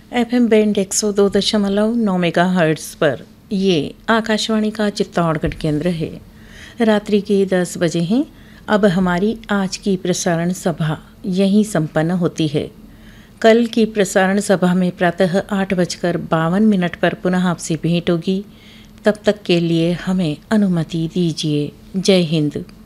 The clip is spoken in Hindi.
FM बैंड 102.9 मेगाहर्ट्ज़ पर ये आकाशवाणी का चित्तौड़गढ़ केंद्र है। रात्रि के 10 बजे हैं। अब हमारी आज की प्रसारण सभा यहीं संपन्न होती है। कल की प्रसारण सभा में प्रातः 8:52 पर पुनः आपसे भेंट होगी। तब तक के लिए हमें अनुमति दीजिए। जय हिंद।